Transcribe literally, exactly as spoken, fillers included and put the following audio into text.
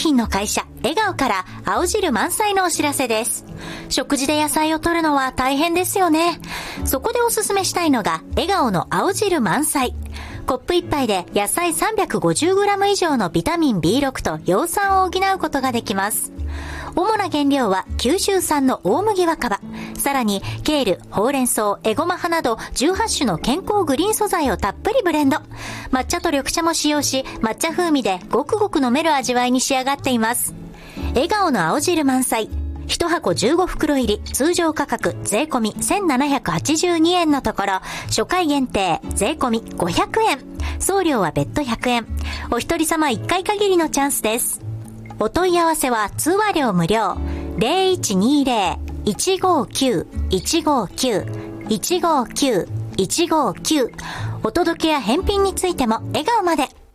品の会社笑顔から青汁満載のお知らせです。食事で野菜を摂るのは大変ですよね。そこでおすすめしたいのが笑顔の青汁満載。コップ一杯で野菜 さんびゃくごじゅうグラム 以上のビタミン ビーろく と葉酸を補うことができます。主な原料は九州産の大麦若葉、さらにケール、ほうれん草、エゴマ葉などじゅうはち種の健康グリーン素材をたっぷりブレンド。抹茶と緑茶も使用し、抹茶風味でごくごく飲める味わいに仕上がっています。笑顔の青汁満載。いち箱じゅうご袋入り、通常価格税込みせんななひゃくはちじゅうにえんのところ、初回限定税込みごひゃくえん。送料は別途ひゃくえん。お一人様いっかい限りのチャンスです。お問い合わせは通話料無料。ゼロいちにゼロ いちごきゅう いちごきゅう いちごきゅう いちごきゅう。お届けや返品についても笑顔まで。